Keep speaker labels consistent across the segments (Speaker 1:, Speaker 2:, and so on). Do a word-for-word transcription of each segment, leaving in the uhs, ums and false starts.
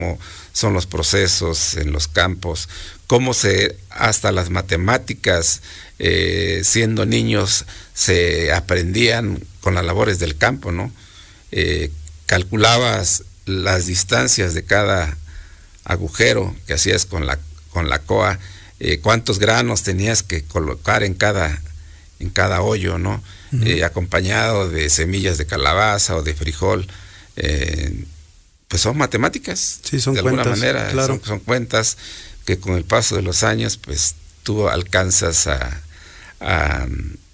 Speaker 1: cómo son los procesos en los campos, cómo se, hasta las matemáticas, eh, siendo niños, se aprendían con las labores del campo, ¿no? Eh, calculabas las distancias de cada agujero que hacías con la, con la coa, eh, cuántos granos tenías que colocar en cada, en cada hoyo, ¿no? Uh-huh. Eh, acompañado de semillas de calabaza o de frijol. Eh, pues son matemáticas,
Speaker 2: sí, son
Speaker 1: de
Speaker 2: cuentas,
Speaker 1: alguna manera,
Speaker 2: claro.
Speaker 1: son, son cuentas que con el paso de los años, pues tú alcanzas a, a,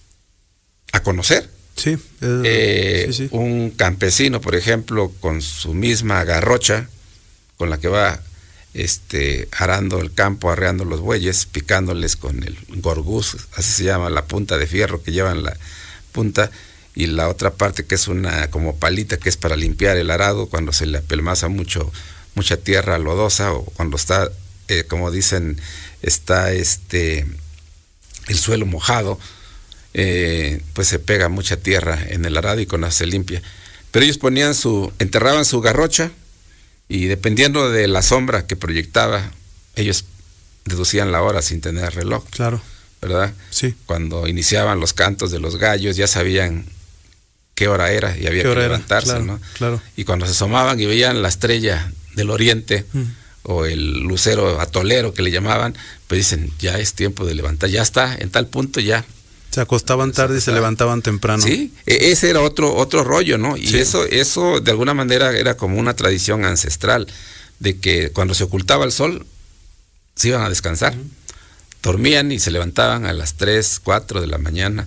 Speaker 1: a conocer.
Speaker 2: Sí, eh,
Speaker 1: eh,
Speaker 2: sí, sí.
Speaker 1: Un campesino, por ejemplo, con su misma garrocha, con la que va este, arando el campo, arreando los bueyes, picándoles con el gorguz, así se llama, la punta de fierro que llevan la punta, y la otra parte que es una como palita que es para limpiar el arado cuando se le apelmaza mucho, mucha tierra lodosa, o cuando está, eh, como dicen, está este el suelo mojado, eh, pues se pega mucha tierra en el arado y con eso se limpia. Pero ellos ponían su, enterraban su garrocha, y dependiendo de la sombra que proyectaba, ellos deducían la hora sin tener reloj.
Speaker 2: Claro.
Speaker 1: ¿Verdad?
Speaker 2: Sí.
Speaker 1: Cuando iniciaban los cantos de los gallos, ya sabían qué hora era y había que levantarse,
Speaker 2: claro,
Speaker 1: ¿no?
Speaker 2: Claro.
Speaker 1: Y cuando se asomaban y veían la estrella del oriente, mm. o el lucero atolero que le llamaban, pues dicen, ya es tiempo de levantar, ya está, en tal punto ya.
Speaker 2: Se acostaban tarde se y se levantaban temprano.
Speaker 1: Sí, ese era otro, otro rollo, ¿no? Y
Speaker 2: sí.
Speaker 1: eso, eso de alguna manera era como una tradición ancestral, de que cuando se ocultaba el sol, se iban a descansar. Mm. Dormían y se levantaban a las tres, cuatro de la mañana,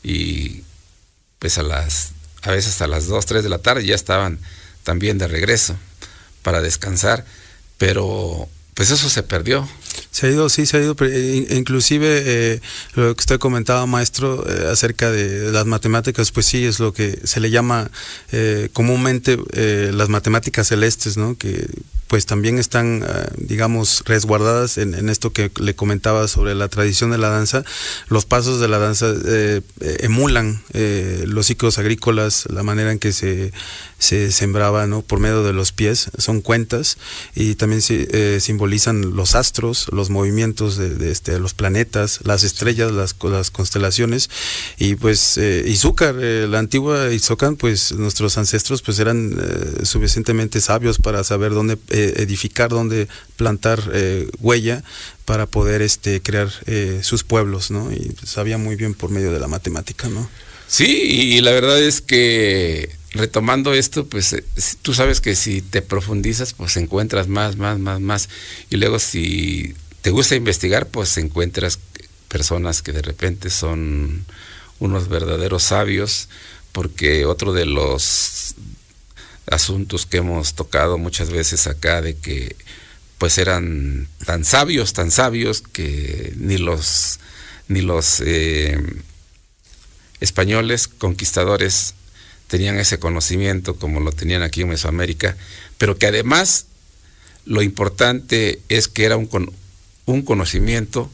Speaker 1: y pues a las, a veces a las dos, tres de la tarde ya estaban también de regreso para descansar, pero pues eso se perdió.
Speaker 2: Se ha ido, sí, se ha ido, inclusive eh, lo que usted comentaba, maestro, eh, acerca de las matemáticas, pues sí, es lo que se le llama eh, comúnmente eh, las matemáticas celestes, ¿no? Que pues también están, uh, digamos, resguardadas en, en esto que le comentaba sobre la tradición de la danza. Los pasos de la danza eh, emulan eh, los ciclos agrícolas, la manera en que se, se sembraba, ¿no? Por medio de los pies, son cuentas, y también se, eh, simbolizan los astros, los movimientos de, de, este, de los planetas, las estrellas, las, las constelaciones, y pues eh, Izúcar, eh, la antigua Izocan, pues nuestros ancestros pues eran eh, suficientemente sabios para saber dónde edificar, donde plantar eh, huella para poder este crear eh, sus pueblos, ¿no? Y sabía muy bien por medio de la matemática, ¿no?
Speaker 1: Sí, y la verdad es que retomando esto, pues eh, tú sabes que si te profundizas, pues encuentras más, más, más, más, y luego si te gusta investigar, pues encuentras personas que de repente son unos verdaderos sabios, porque otro de los asuntos que hemos tocado muchas veces acá, de que pues eran tan sabios, tan sabios que ni los ni los eh, españoles conquistadores tenían ese conocimiento como lo tenían aquí en Mesoamérica, pero que además lo importante es que era un, un conocimiento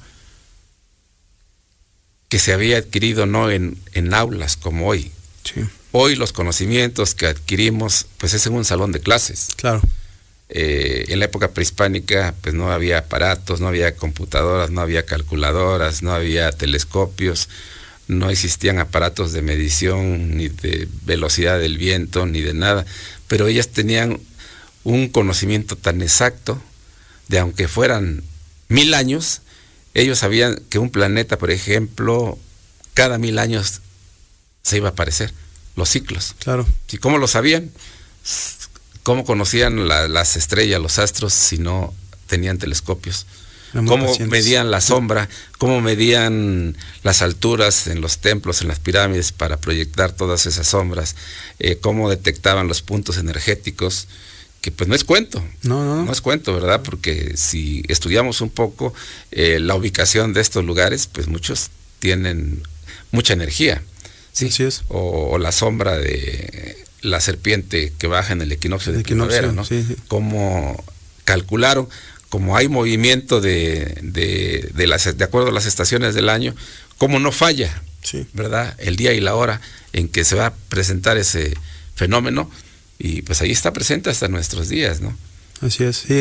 Speaker 1: que se había adquirido no en, en aulas como hoy.
Speaker 2: Sí.
Speaker 1: Hoy los conocimientos que adquirimos, pues es en un salón de clases.
Speaker 2: Claro.
Speaker 1: Eh, en la época prehispánica, pues no había aparatos, no había computadoras, no había calculadoras, no había telescopios, no existían aparatos de medición, ni de velocidad del viento, ni de nada. Pero ellas tenían un conocimiento tan exacto, de aunque fueran mil años, ellos sabían que un planeta, por ejemplo, cada mil años se iba a aparecer. Los ciclos.
Speaker 2: Claro.
Speaker 1: ¿Y cómo lo sabían? ¿Cómo conocían la, las estrellas, los astros, si no tenían telescopios? ¿Cómo pacientes. medían la sombra? ¿Cómo medían las alturas en los templos, en las pirámides, para proyectar todas esas sombras? Eh, ¿Cómo detectaban los puntos energéticos? Que pues no es cuento.
Speaker 2: No, no, no.
Speaker 1: No es cuento, ¿verdad? Porque si estudiamos un poco eh, la ubicación de estos lugares, pues muchos tienen mucha energía. Sí,
Speaker 2: así es.
Speaker 1: O, o la sombra de la serpiente que baja en el equinoccio de primavera, ¿no?
Speaker 2: Sí, sí.
Speaker 1: Cómo calcularon, como hay movimiento de, de, de, las, de acuerdo a las estaciones del año, cómo no falla,
Speaker 2: sí.
Speaker 1: ¿verdad? El día y la hora en que se va a presentar ese fenómeno, y pues ahí está presente hasta nuestros días, ¿no?
Speaker 2: Así es, sí.